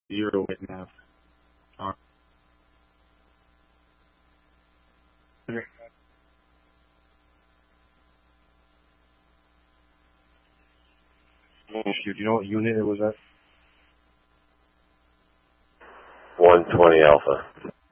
0 with nav. Okay. Do you know what unit it was at? 120 Alpha.